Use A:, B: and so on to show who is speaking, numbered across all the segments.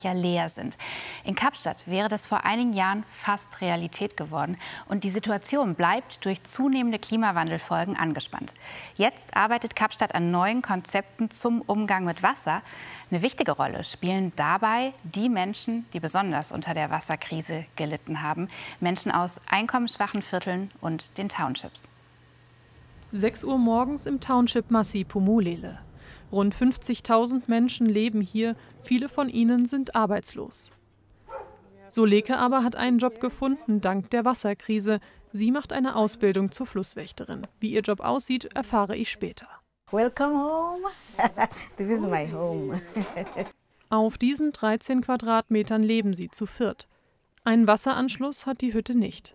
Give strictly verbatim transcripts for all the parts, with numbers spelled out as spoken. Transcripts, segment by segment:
A: ja leer sind. In Kapstadt wäre das vor einigen Jahren fast Realität geworden. Und die Situation bleibt durch zunehmende Klimawandelfolgen angespannt. Jetzt arbeitet Kapstadt an neuen Konzepten zum Umgang mit Wasser. Eine wichtige Rolle spielen dabei die Menschen, die besonders unter der Wasserkrise gelitten haben. Menschen aus einkommensschwachen Vierteln und den Townships.
B: sechs Uhr morgens im Township Masipumulele. Rund fünfzigtausend Menschen leben hier, viele von ihnen sind arbeitslos. Soleke aber hat einen Job gefunden dank der Wasserkrise. Sie macht eine Ausbildung zur Flusswächterin. Wie ihr Job aussieht, erfahre ich später.
C: Welcome home. This is my home.
B: Auf diesen dreizehn Quadratmetern leben sie zu viert. Einen Wasseranschluss hat die Hütte nicht.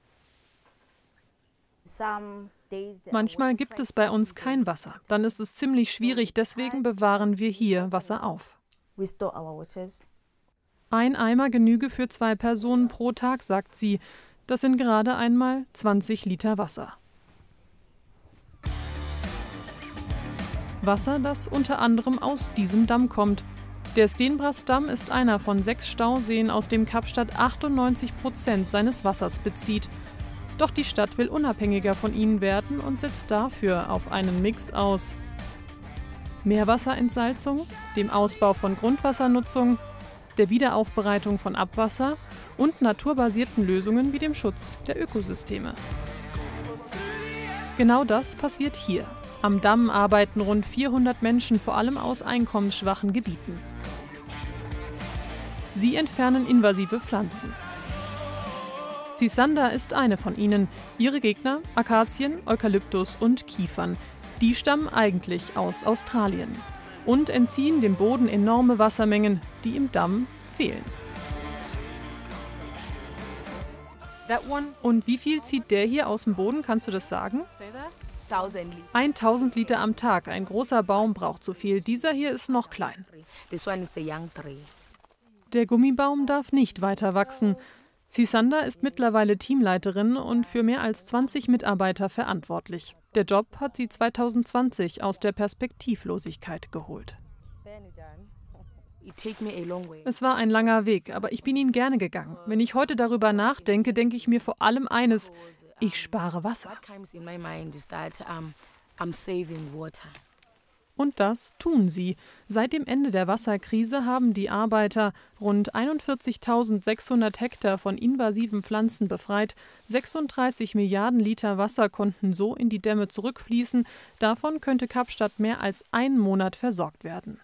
B: Manchmal gibt es bei uns kein Wasser. Dann ist es ziemlich schwierig, deswegen bewahren wir hier Wasser auf. Ein Eimer genüge für zwei Personen pro Tag, sagt sie. Das sind gerade einmal zwanzig Liter Wasser. Wasser, das unter anderem aus diesem Damm kommt. Der Stenbras-Damm ist einer von sechs Stauseen, aus dem Kapstadt achtundneunzig Prozent seines Wassers bezieht. Doch die Stadt will unabhängiger von ihnen werden und setzt dafür auf einen Mix aus Meerwasserentsalzung, dem Ausbau von Grundwassernutzung, der Wiederaufbereitung von Abwasser und naturbasierten Lösungen wie dem Schutz der Ökosysteme. Genau das passiert hier. Am Damm arbeiten rund vierhundert Menschen, vor allem aus einkommensschwachen Gebieten. Sie entfernen invasive Pflanzen. Sisanda ist eine von ihnen. Ihre Gegner Akazien, Eukalyptus und Kiefern. Die stammen eigentlich aus Australien und entziehen dem Boden enorme Wassermengen, die im Damm fehlen. Und wie viel zieht der hier aus dem Boden? Kannst du das sagen? tausend Liter am Tag. Ein großer Baum braucht so viel. Dieser hier ist noch klein. Der Gummibaum darf nicht weiter wachsen. Sisanda ist mittlerweile Teamleiterin und für mehr als zwanzig Mitarbeiter verantwortlich. Der Job hat sie zweitausendzwanzig aus der Perspektivlosigkeit geholt. Es war ein langer Weg, aber ich bin ihn gerne gegangen. Wenn ich heute darüber nachdenke, denke ich mir vor allem eines: Ich spare Wasser. Und das tun sie. Seit dem Ende der Wasserkrise haben die Arbeiter rund einundvierzigtausendsechshundert Hektar von invasiven Pflanzen befreit. sechsunddreißig Milliarden Liter Wasser konnten so in die Dämme zurückfließen. Davon könnte Kapstadt mehr als einen Monat versorgt werden.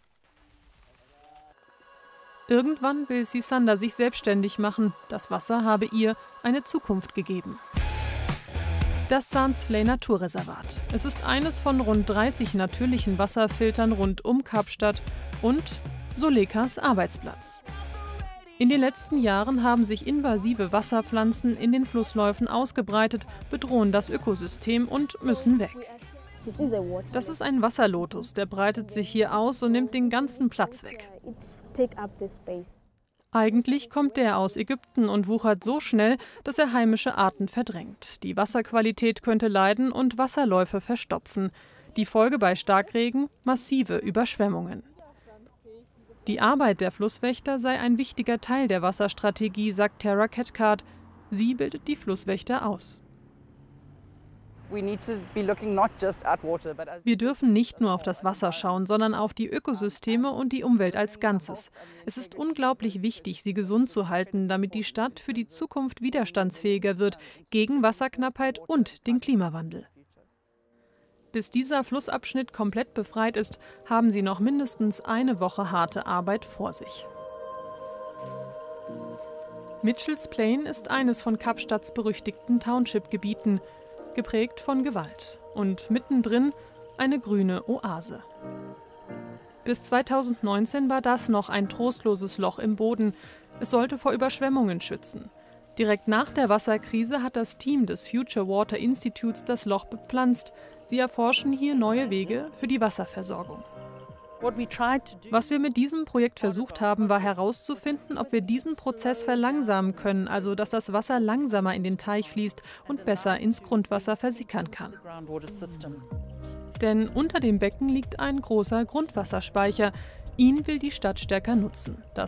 B: Irgendwann will Sisanda sich selbstständig machen. Das Wasser habe ihr eine Zukunft gegeben. Das Sandsfley Naturreservat. Es ist eines von rund dreißig natürlichen Wasserfiltern rund um Kapstadt und Solekas Arbeitsplatz. In den letzten Jahren haben sich invasive Wasserpflanzen in den Flussläufen ausgebreitet, bedrohen das Ökosystem und müssen weg. Das ist ein Wasserlotus, der breitet sich hier aus und nimmt den ganzen Platz weg. Eigentlich kommt der aus Ägypten und wuchert so schnell, dass er heimische Arten verdrängt. Die Wasserqualität könnte leiden und Wasserläufe verstopfen. Die Folge bei Starkregen: massive Überschwemmungen. Die Arbeit der Flusswächter sei ein wichtiger Teil der Wasserstrategie, sagt Tara Cathcart. Sie bildet die Flusswächter aus. Wir dürfen nicht nur auf das Wasser schauen, sondern auf die Ökosysteme und die Umwelt als Ganzes. Es ist unglaublich wichtig, sie gesund zu halten, damit die Stadt für die Zukunft widerstandsfähiger wird gegen Wasserknappheit und den Klimawandel. Bis dieser Flussabschnitt komplett befreit ist, haben sie noch mindestens eine Woche harte Arbeit vor sich. Mitchells Plain ist eines von Kapstadts berüchtigten Township-Gebieten, geprägt von Gewalt. Und mittendrin eine grüne Oase. Bis zweitausendneunzehn war das noch ein trostloses Loch im Boden. Es sollte vor Überschwemmungen schützen. Direkt nach der Wasserkrise hat das Team des Future Water Institutes das Loch bepflanzt. Sie erforschen hier neue Wege für die Wasserversorgung. Was wir mit diesem Projekt versucht haben, war herauszufinden, ob wir diesen Prozess verlangsamen können, also dass das Wasser langsamer in den Teich fließt und besser ins Grundwasser versickern kann. Denn unter dem Becken liegt ein großer Grundwasserspeicher. Ihn will die Stadt stärker nutzen. Das